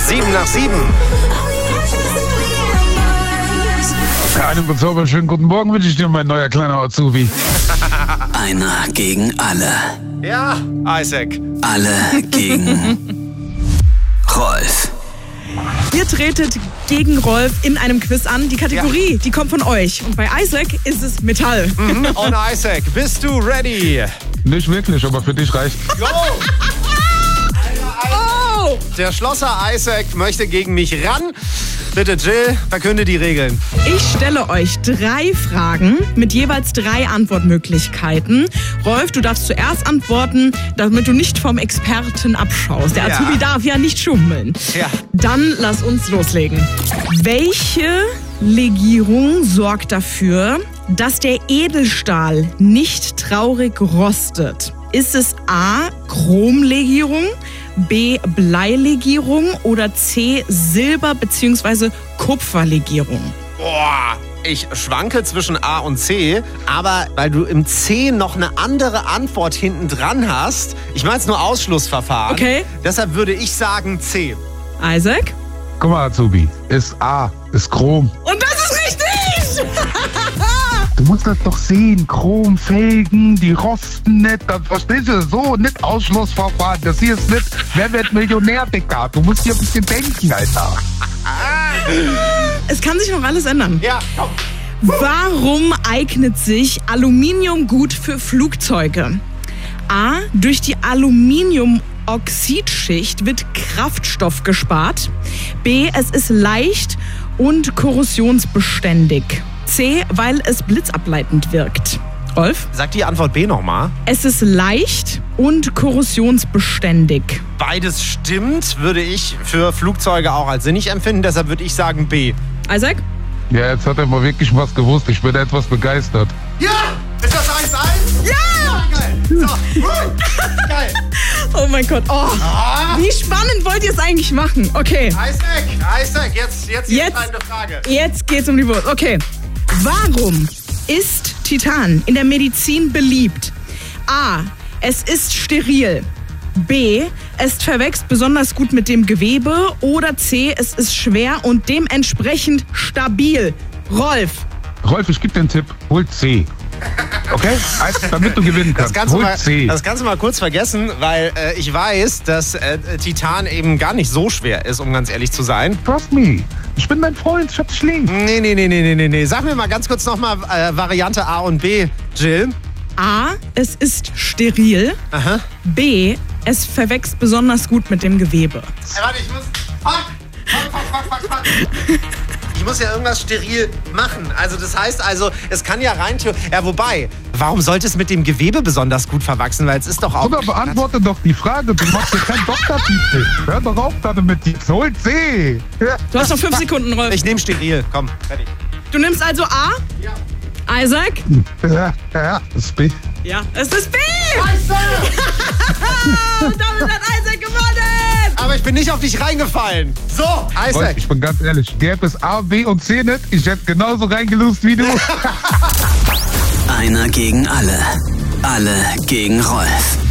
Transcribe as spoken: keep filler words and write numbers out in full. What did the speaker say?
Sieben nach sieben. Einen bezaubernden guten Morgen wünsche ich dir, mein neuer kleiner Azubi. Einer gegen alle. Ja, Isaac. Alle gegen Rolf. Ihr tretet gegen Rolf in einem Quiz an. Die Kategorie, ja. die kommt von euch. Und bei Isaac ist es Metall. Mhm. Und Isaac, bist du ready? Nicht wirklich, aber für dich reicht. Go! Oh! Der Schlosser Isaac möchte gegen mich ran. Bitte, Jill, verkünde die Regeln. Ich stelle euch drei Fragen mit jeweils drei Antwortmöglichkeiten. Rolf, du darfst zuerst antworten, damit du nicht vom Experten abschaust. Der Azubi ja. darf ja nicht schummeln. Ja. Dann lass uns loslegen. Welche Legierung sorgt dafür, dass der Edelstahl nicht traurig rostet? Ist es A. Chromlegierung, B. Bleilegierung oder C. Silber- bzw. Kupferlegierung? Boah, ich schwanke zwischen A und C, aber weil du im C noch eine andere Antwort hinten dran hast, ich meine es nur Ausschlussverfahren, okay. deshalb würde ich sagen C. Isaac? Guck mal, Azubi, ist A, ist Chrom. Und das ist richtig! Du musst das doch sehen, Chrom, Felgen, die rosten nicht, das verstehst du, so, nicht Ausschlussverfahren, das hier ist nicht, wer wird Millionär, Dicker, du musst hier ein bisschen denken, Alter. Es kann sich noch alles ändern. Ja, komm. Warum eignet sich Aluminium gut für Flugzeuge? A. Durch die Aluminiumoxidschicht wird Kraftstoff gespart. B. Es ist leicht und korrosionsbeständig. C. Weil es blitzableitend wirkt. Rolf? Sag die Antwort B nochmal. Es ist leicht und korrosionsbeständig. Beides stimmt, würde ich für Flugzeuge auch als sinnig empfinden, deshalb würde ich sagen B. Isaac? Ja, jetzt hat er mal wirklich was gewusst, ich bin etwas begeistert. Ja! Ist das eins eins? Ja! Ja, geil! So, uh, geil! Oh mein Gott, oh. Ah. Wie spannend wollt ihr es eigentlich machen? Okay. Isaac, Isaac, jetzt, jetzt die Jetzt- entscheidende Frage. Jetzt geht's um die Wurst. Okay. Warum ist Titan in der Medizin beliebt? A. Es ist steril. B. Es verwächst besonders gut mit dem Gewebe. Oder C. Es ist schwer und dementsprechend stabil. Rolf. Rolf, ich gebe dir einen Tipp, hol C. Okay? Also, damit du gewinnen Das kannst, kannst, du hol mal, C. das kannst du mal kurz vergessen, weil äh, ich weiß, dass äh, Titan eben gar nicht so schwer ist, um ganz ehrlich zu sein. Trust me, ich bin dein Freund, ich hab dich lieb. Nee, nee, nee, nee, nee, nee, nee. Sag mir mal ganz kurz nochmal äh, Variante A und B, Jill. A. Es ist steril. Aha. B. Es verwächst besonders gut mit dem Gewebe. Hey, warte, ich muss... Fuck! Fuck, fuck, fuck, fuck, fuck. Ich muss ja irgendwas steril machen. Also das heißt also, es kann ja rein... Ja, wobei, warum sollte es mit dem Gewebe besonders gut verwachsen? Weil es ist doch auch... Oder beantworte doch die Frage, du machst dir keinen Doktortitel. Hör doch auf damit, die hol C. Du hast noch fünf Sekunden, Rolf. Ich nehme steril. Komm, fertig. Du nimmst also A? Ja. Isaac? Ja, ja, das ist B. Ja, es ist B! Scheiße! Und damit hat Isaac gewonnen! Aber ich bin nicht auf dich reingefallen. So, Rolf, Isaac. ich bin ganz ehrlich, gäbe es A, B und C nicht, ich hätte genauso reingelust wie du. Einer gegen alle. Alle gegen Rolf.